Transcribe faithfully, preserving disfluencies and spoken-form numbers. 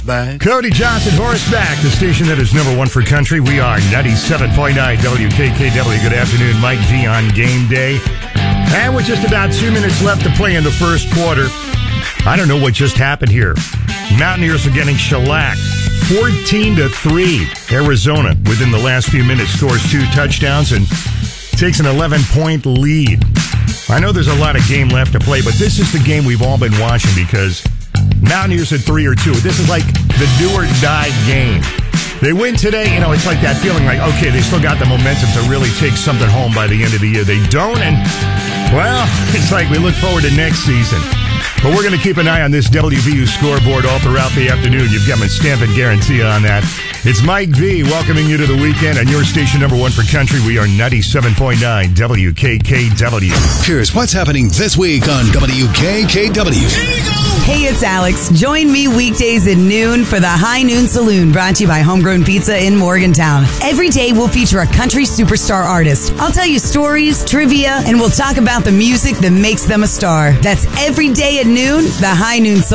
Back. Cody Johnson, Horseback, the station that is number one for country. We are ninety-seven point nine W K K W. Good afternoon, Mike V on game day. And with just about two minutes left to play in the first quarter, I don't know what just happened here. Mountaineers are getting shellacked. fourteen to three. Arizona, within the last few minutes, scores two touchdowns and takes an eleven-point lead. I know there's a lot of game left to play, but this is the game we've all been watching because Mountaineers at three or two. This is like the do-or-die game. They win today, you know, it's like that feeling like, okay, they still got the momentum to really take something home by the end of the year. They don't, and, well, it's like we look forward to next season. But we're going to keep an eye on this W V U scoreboard all throughout the afternoon. You've got my stamp and guarantee on that. It's Mike V welcoming you to the weekend on your station number one for country. We are ninety-seven point nine W K K W. Here's what's happening this week on W K K W. Hey, it's Alex. Join me weekdays at noon for the High Noon Saloon, brought to you by Homegrown Pizza in Morgantown. Every day we'll feature a country superstar artist. I'll tell you stories, trivia, and we'll talk about the music that makes them a star. That's every day at noon, the High Noon Saloon.